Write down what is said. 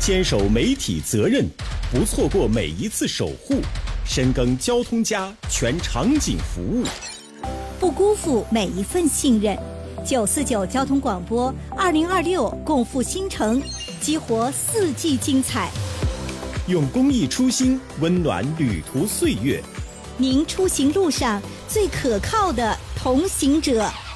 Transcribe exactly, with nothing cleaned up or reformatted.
坚守媒体责任，不错过每一次守护，深耕交通家全场景服务， 不辜负每一份信任。九四九交通广播二零二六共赴新城，激活四季精彩。 用公益初心温暖旅途岁月。 您出行路上最可靠的同行者。